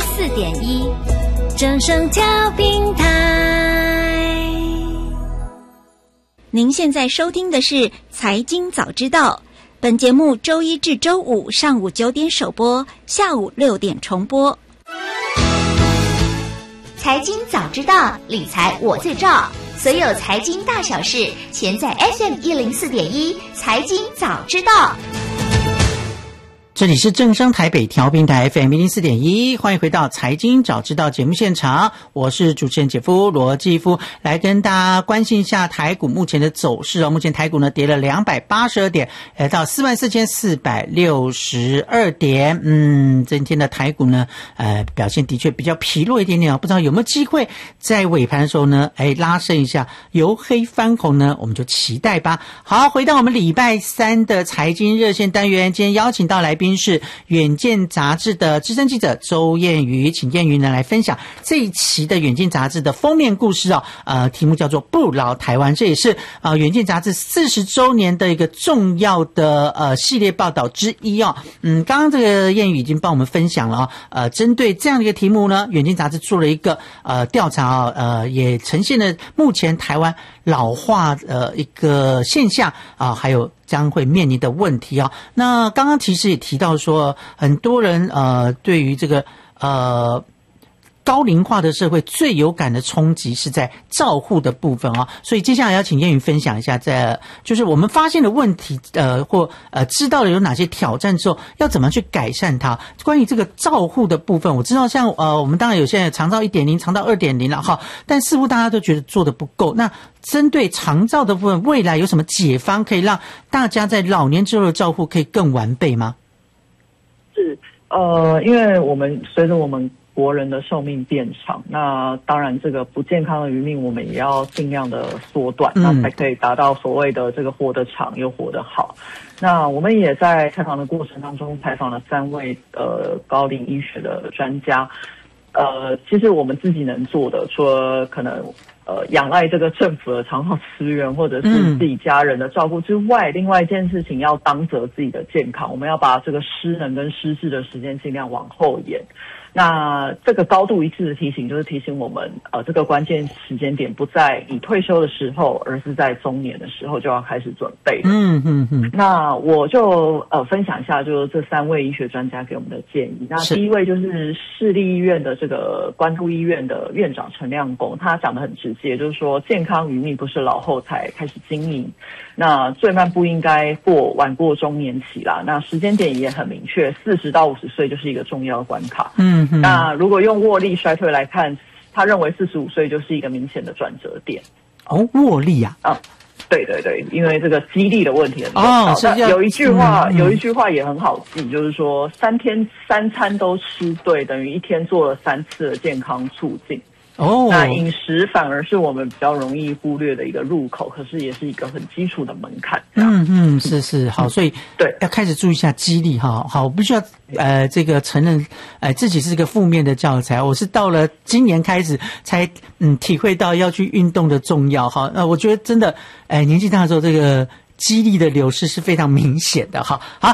104.1正声调频台。 您现在收听的是财经早知道，本节目周一至周五上午9点首播，下午6点重播。 财经早知道，理财我最照，所有财经大小事，全在 FM104.1 财经早知道。 这里是正声台北调频台 FM104.1， 欢迎回到财经早知道节目现场，我是主持人姐夫罗继夫，来跟大家关心一下台股目前的走势哦。目前台股呢跌了282点，来到44,462点。今天的台股呢表现的确比较疲弱一点点哦，不知道有没有机会在尾盘的时候呢拉升一下，由黑翻红呢，我们就期待吧。好，回到我们礼拜三的财经热线单元，今天邀请到来宾是远见杂志的资深记者周燕瑜，请燕瑜呢来分享这一期的远见杂志的封面故事哦。题目叫做不老台湾，这也是远见杂志40周年的一个重要的系列报道之一哦。刚刚这个燕瑜已经帮我们分享了针对这样的一个题目呢，远见杂志做了一个调查也呈现了目前台湾老化一个现象还有将会面临的问题啊。那刚刚其实也提到说，很多人对于这个高龄化的社会最有感的冲击是在照护的部分啊，所以接下来要请燕瑜分享一下，在就是我们发现的问题或知道了有哪些挑战之后，要怎么去改善它。关于这个照护的部分，我知道像我们当然有现在长照 1.0 长照 2.0 了哈，但似乎大家都觉得做得不够。那针对长照的部分，未来有什么解方可以让大家在老年之后的照护可以更完备吗？ 是因为我们随着我们国人的寿命变长，那当然这个不健康的余命我们也要尽量的缩短，那才可以达到所谓的这个活得长又活得好。那我们也在采访的过程当中采访了3位高龄医学的专家。其实我们自己能做的，除了可能仰赖这个政府的长照资源或者是自己家人的照顾之外，另外一件事情要当责自己的健康，我们要把这个失能跟失智的时间尽量往后延。那这个高度一致的提醒，就是提醒我们这个关键时间点不在你退休的时候，而是在中年的时候就要开始准备了。那我就分享一下就是这3位医学专家给我们的建议。那第一位就是市立医院的这个关渡医院的院长陈亮公，他讲得很直接，就是说健康余命不是老后才开始经营，那最慢不应该晚过中年期啦。那时间点也很明确，40到50岁就是一个重要的关卡。那如果用握力衰退来看，他认为45岁就是一个明显的转折点。 握力啊？对对对，因为这个肌力的问题很重要。有一句话也很好记，就是说3天3餐都吃对，等于一天做了3次的健康促进。那饮食反而是我们比较容易忽略的一个入口，可是也是一个很基础的门槛。 是好，所以对要开始注意一下肌力哈。好，我必须要这个承认自己是一个负面的教材，我是到了今年开始才体会到要去运动的重要哈。我觉得真的年纪大的时候，这个肌力的流失是非常明显的哈。好，